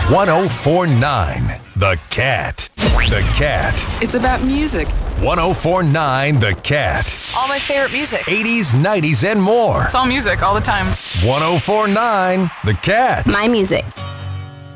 1049 The Cat. The Cat. It's about music. 1049 The Cat. All my favorite music. 80s, 90s, and more. It's all music all the time. 1049 The Cat. My music.